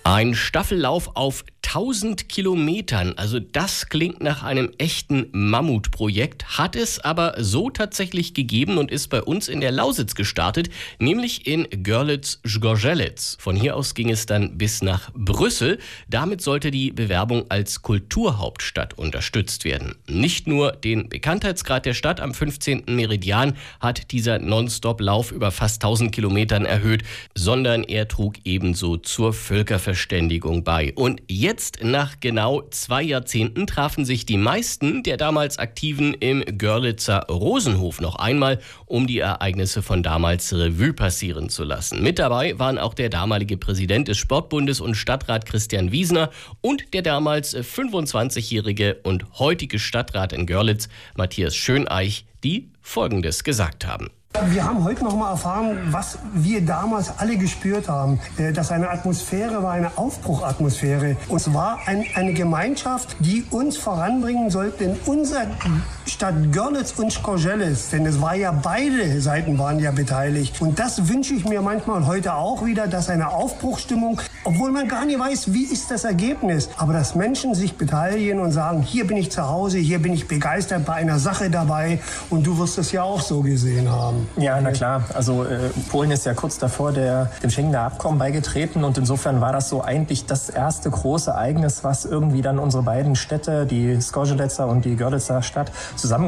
Ein Staffellauf auf 1000 Kilometern, also das klingt nach einem echten Mammutprojekt, hat es aber so tatsächlich gegeben und ist bei uns in der Lausitz gestartet, nämlich in Görlitz-Zgorzelec. Von hier aus ging es dann bis nach Brüssel. Damit sollte die Bewerbung als Kulturhauptstadt unterstützt werden. Nicht nur den Bekanntheitsgrad der Stadt am 15. Meridian hat dieser Nonstop-Lauf über fast 1000 Kilometern erhöht, sondern er trug ebenso zur Völkerverständigung bei. Und jetzt, nach genau 2 Jahrzehnten, trafen sich die meisten der damals Aktiven im Görlitzer Rosenhof noch einmal, um die Ereignisse von damals Revue passieren zu lassen. Mit dabei waren auch der damalige Präsident des Sportbundes und Stadtrat Christian Wiesner und der damals 25-jährige und heutige Stadtrat in Görlitz, Matthias Schöneich, die Folgendes gesagt haben. Wir haben heute noch mal erfahren, was wir damals alle gespürt haben. Dass eine Atmosphäre war, eine Aufbruchatmosphäre. Und es war eine Gemeinschaft, die uns voranbringen sollte in unserer Stadt Görlitz und Zgorzelec. Denn es war ja, beide Seiten waren ja beteiligt. Und das wünsche ich mir manchmal heute auch wieder, dass eine Aufbruchsstimmung, obwohl man gar nicht weiß, wie ist das Ergebnis, aber dass Menschen sich beteiligen und sagen, hier bin ich zu Hause, hier bin ich begeistert bei einer Sache dabei. Und du wirst es ja auch so gesehen haben. Ja, na klar. Also Polen ist ja kurz davor dem Schengener Abkommen beigetreten und insofern war das so eigentlich das erste große Ereignis, was irgendwie dann unsere beiden Städte, die Zgorzeleczer und die Görlitzer Stadt, zusammen